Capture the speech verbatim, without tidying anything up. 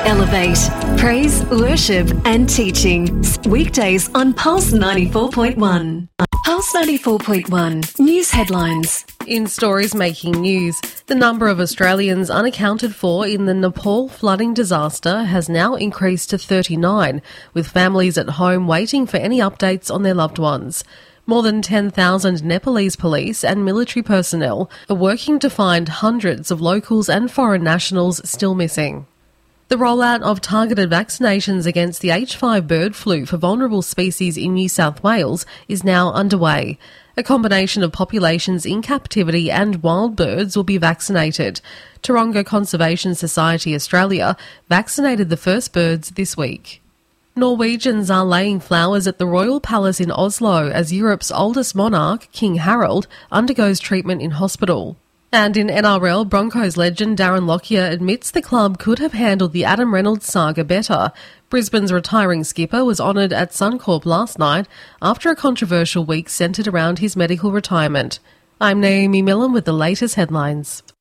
Elevate. Praise, worship and teaching. Weekdays on Pulse ninety-four point one. Pulse ninety-four point one. News headlines. In stories making news, the number of Australians unaccounted for in the Nepal flooding disaster has now increased to thirty-nine, with families at home waiting for any updates on their loved ones. More than ten thousand Nepalese police and military personnel are working to find hundreds of locals and foreign nationals still missing. The rollout of targeted vaccinations against the H five bird flu for vulnerable species in New South Wales is now underway. A combination of populations in captivity and wild birds will be vaccinated. Taronga Conservation Society Australia vaccinated the first birds this week. Norwegians are laying flowers at the Royal Palace in Oslo as Europe's oldest monarch, King Harald, undergoes treatment in hospital. And in N R L, Broncos legend Darren Lockyer admits the club could have handled the Adam Reynolds saga better. Brisbane's retiring skipper was honoured at Suncorp last night after a controversial week centred around his medical retirement. I'm Naomi Millen with the latest headlines.